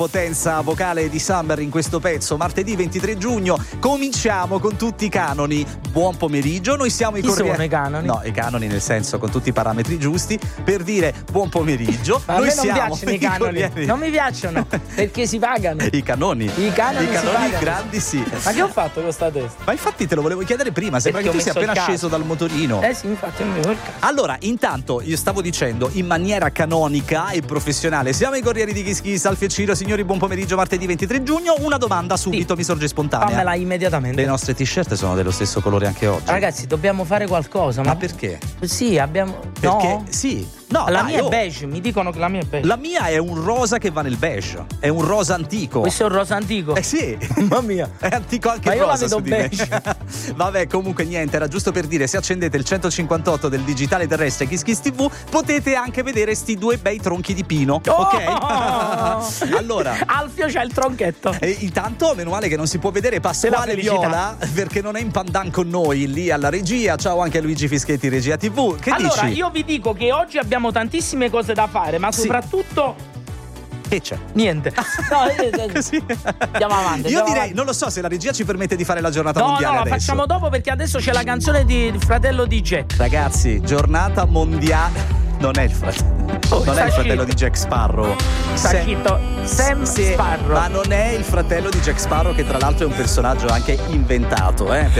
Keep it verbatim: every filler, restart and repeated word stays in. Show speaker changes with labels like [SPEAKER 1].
[SPEAKER 1] Potenza vocale di Summer in questo pezzo, martedì ventitré giugno. Cominciamo con tutti i canoni. Buon pomeriggio, noi siamo i
[SPEAKER 2] Chi
[SPEAKER 1] corrieri.
[SPEAKER 2] sono i canoni?
[SPEAKER 1] No, i canoni nel senso con tutti i parametri giusti per dire buon pomeriggio.
[SPEAKER 2] Ma
[SPEAKER 1] noi
[SPEAKER 2] a me non
[SPEAKER 1] siamo
[SPEAKER 2] piacciono i canoni,
[SPEAKER 1] corrieri.
[SPEAKER 2] non mi piacciono perché si pagano.
[SPEAKER 1] I canoni.
[SPEAKER 2] I canoni,
[SPEAKER 1] I
[SPEAKER 2] si
[SPEAKER 1] canoni
[SPEAKER 2] pagano.
[SPEAKER 1] grandi sì.
[SPEAKER 2] Ma che ho fatto con sta testa?
[SPEAKER 1] Ma infatti te lo volevo chiedere prima, sembra
[SPEAKER 2] Perché
[SPEAKER 1] che tu
[SPEAKER 2] ho
[SPEAKER 1] sia
[SPEAKER 2] messo
[SPEAKER 1] appena
[SPEAKER 2] il
[SPEAKER 1] sceso
[SPEAKER 2] cazzo.
[SPEAKER 1] dal motorino.
[SPEAKER 2] Eh sì, infatti non mi vedo il cazzo.
[SPEAKER 1] Allora, intanto io stavo dicendo in maniera canonica e professionale, siamo i corrieri di Kiss Kiss, Alfio e Ciro, signori, buon pomeriggio, martedì ventitré giugno. Una domanda subito
[SPEAKER 2] Sì.
[SPEAKER 1] mi sorge spontanea.
[SPEAKER 2] Fammela immediatamente.
[SPEAKER 1] Le nostre t-shirt sono dello stesso colore anche oggi.
[SPEAKER 2] Ragazzi, dobbiamo fare qualcosa.
[SPEAKER 1] Ma
[SPEAKER 2] Ma,
[SPEAKER 1] perché?
[SPEAKER 2] Sì, abbiamo.
[SPEAKER 1] Perché
[SPEAKER 2] No?
[SPEAKER 1] sì. No,
[SPEAKER 2] La
[SPEAKER 1] dai,
[SPEAKER 2] mia
[SPEAKER 1] oh.
[SPEAKER 2] è beige, mi dicono che la mia è beige.
[SPEAKER 1] La mia è un rosa che va nel beige. È un rosa antico.
[SPEAKER 2] Questo è un rosa antico.
[SPEAKER 1] Eh sì.
[SPEAKER 2] Mamma mia.
[SPEAKER 1] È antico anche
[SPEAKER 2] Ma
[SPEAKER 1] il
[SPEAKER 2] io la
[SPEAKER 1] rosa
[SPEAKER 2] vedo
[SPEAKER 1] su di me.
[SPEAKER 2] beige.
[SPEAKER 1] Vabbè, comunque niente, era giusto per dire, se accendete il centocinquantotto del digitale terrestre Kiss Kiss tivù, potete anche vedere sti due bei tronchi di pino,
[SPEAKER 2] Oh!
[SPEAKER 1] ok? Allora,
[SPEAKER 2] Alfio c'ha il tronchetto.
[SPEAKER 1] e intanto, meno male che non si può vedere Pasquale
[SPEAKER 2] felicità.
[SPEAKER 1] Viola, perché non è in pandan con noi lì alla regia. Ciao anche a Luigi Fischetti, regia tivù. Che
[SPEAKER 2] Allora,
[SPEAKER 1] dici?
[SPEAKER 2] io vi dico che oggi abbiamo tantissime cose da fare, ma
[SPEAKER 1] Sì.
[SPEAKER 2] soprattutto
[SPEAKER 1] Che c'è?
[SPEAKER 2] niente. No, eh, eh,
[SPEAKER 1] Sì.
[SPEAKER 2] Andiamo avanti.
[SPEAKER 1] Io
[SPEAKER 2] andiamo
[SPEAKER 1] direi,
[SPEAKER 2] avanti.
[SPEAKER 1] non lo so se la regia ci permette di fare la giornata
[SPEAKER 2] No,
[SPEAKER 1] mondiale
[SPEAKER 2] no, la
[SPEAKER 1] adesso.
[SPEAKER 2] facciamo dopo perché adesso c'è la canzone di Fratello di Jack.
[SPEAKER 1] Ragazzi, giornata mondiale. Non è il fratello.
[SPEAKER 2] Oh,
[SPEAKER 1] non
[SPEAKER 2] sta
[SPEAKER 1] è il fratello
[SPEAKER 2] scritto.
[SPEAKER 1] di Jack Sparrow.
[SPEAKER 2] Sta
[SPEAKER 1] Se-
[SPEAKER 2] scritto Sam
[SPEAKER 1] Sì,
[SPEAKER 2] Sparrow.
[SPEAKER 1] ma non è il fratello di Jack Sparrow, che tra l'altro è un personaggio anche inventato, eh,